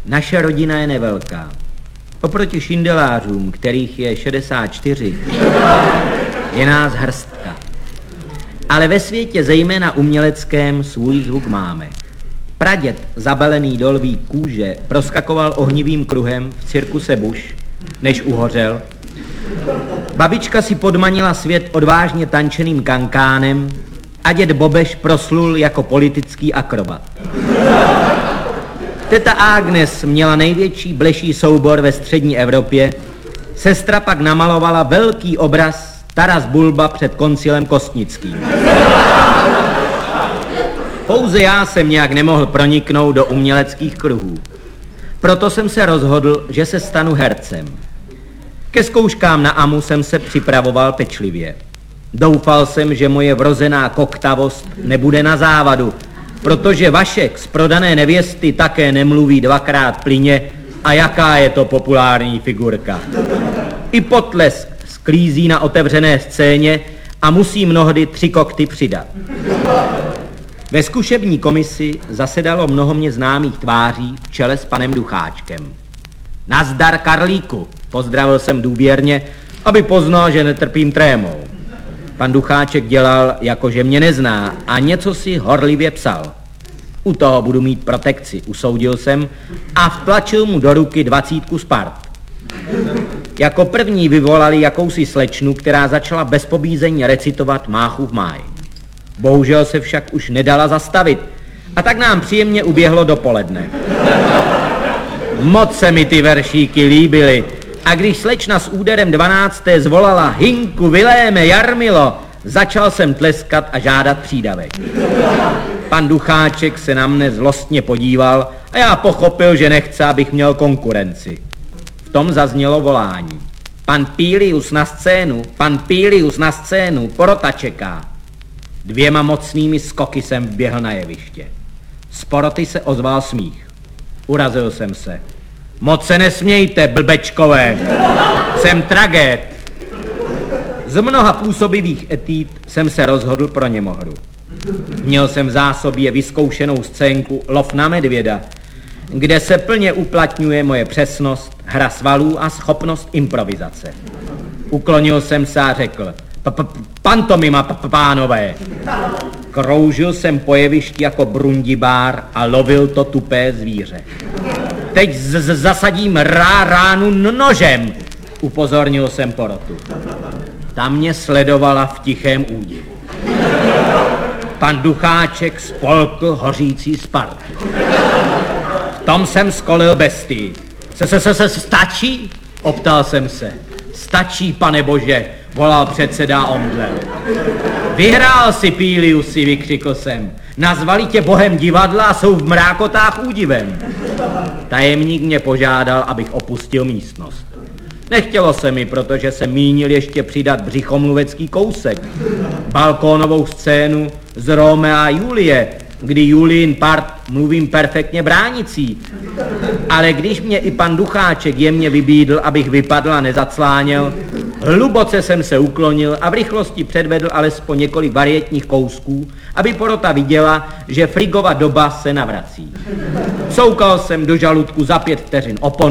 Naše rodina je nevelká. Oproti šindelářům, kterých je 64, je nás hrstka. Ale ve světě, zejména uměleckém, svůj zvuk máme. Praděd, zabalený do lví kůže, proskakoval ohnivým kruhem v cirkuse Bush, než uhořel. Babička si podmanila svět odvážně tančeným kankánem a děd Bobeš proslul jako politický akrobat. Teta Agnes měla největší bleší soubor ve střední Evropě, sestra pak namalovala velký obraz Taras Bulba před koncilem Kostnickým. Pouze já jsem nějak nemohl proniknout do uměleckých kruhů. Proto jsem se rozhodl, že se stanu hercem. Ke zkouškám na AMU jsem se připravoval pečlivě. Doufal jsem, že moje vrozená koktavost nebude na závadu, protože Vašek z Prodané nevěsty také nemluví dvakrát plyně a jaká je to populární figurka. I Potlesk sklízí na otevřené scéně a musí mnohdy 3 kokty přidat. Ve zkušební komisi zasedalo mnoho mě známých tváří v čele s panem Ducháčkem. Nazdar, Karlíku, pozdravil jsem důvěrně, aby poznal, že netrpím trémou. Pan Ducháček dělal, jako že mě nezná a něco si horlivě psal. U toho budu mít protekci, usoudil jsem a vtlačil mu do ruky 20 Spart. Jako první vyvolali jakousi slečnu, která začala bez pobízení recitovat Máchův máj. Bohužel se však už nedala zastavit a tak nám příjemně uběhlo dopoledne. Moc se mi ty veršíky líbily a když slečna s úderem 12. zvolala Hinku, Viléme, Jarmilo, začal jsem tleskat a žádat přídavek. Pan Ducháček se na mne zlostně podíval a já pochopil, že nechce, abych měl konkurenci. V tom zaznělo volání. Pan Pílius na scénu, pan Pílius na scénu, porota čeká. 2 mocnými skoky jsem vběhl na jeviště. Z poroty se ozval smích. Urazil jsem se. Moc se nesmějte, blbečkové, jsem tragéd. Z mnoha působivých etýd jsem se rozhodl pro němohru. Měl jsem v zásobě vyzkoušenou scénku Lov na medvěda, kde se plně uplatňuje moje přesnost, hra svalů a schopnost improvizace. Uklonil jsem se a řekl, pantomima, pánové. Kroužil jsem po jevišti jako brundibár a lovil to tupé zvíře. Teď zasadím ránu nožem, upozornil jsem porotu. Ta mě sledovala v tichém údivu. Pan Ducháček spolkl hořící Spartu. V tom jsem skolil bestii. Stačí? Optal jsem se. Stačí, pane bože, volal předseda omdlel. Vyhrál si, Píliusi, vykřikl jsem. Nazvali tě bohem divadla a jsou v mrákotách údivem. Tajemník mě požádal, abych opustil místnost. Nechtělo se mi, protože jsem mínil ještě přidat břichomluvecký kousek. Balkónovou scénu z Rómea a Julie, kdy Julín part mluvím perfektně bránicí. Ale když mě i pan Ducháček jemně vybídl, abych vypadl a nezacláněl, hluboce jsem se uklonil a v rychlosti předvedl alespoň několik varietních kousků, aby porota viděla, že Frigova doba se navrací. Soukal jsem do žaludku za 5 vteřin oponu